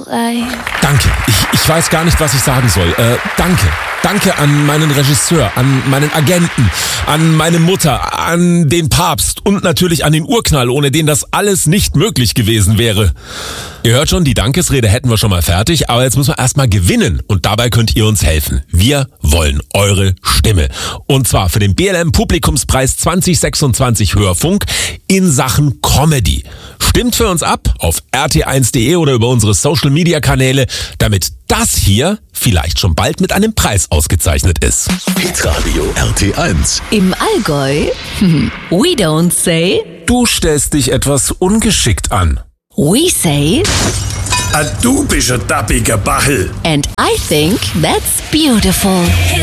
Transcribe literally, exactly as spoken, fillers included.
life. Danke. Ich, ich weiß gar nicht, was ich sagen soll. Äh, danke. Danke an meinen Regisseur, an meinen Agenten, an meine Mutter, an den Papst und natürlich an den Urknall, ohne den das alles nicht möglich gewesen wäre. Ihr hört schon, die Dankesrede hätten wir schon mal fertig, aber jetzt müssen wir erstmal gewinnen und dabei könnt ihr uns helfen. Wir wollen eure Stimme. Und zwar für den B L M Publikumspreis zwanzig sechsundzwanzig Hörfunk in Sachen Comedy. Stimmt für uns ab auf r t eins punkt d e oder über unsere Social Media Kanäle, damit das hier vielleicht schon bald mit einem Preis ausgezeichnet ist. Hitradio R T eins. Im Allgäu, we don't say, Du stellst dich etwas ungeschickt an. we say, Ah, du bist ein tappiger Bachel. and I think that's beautiful.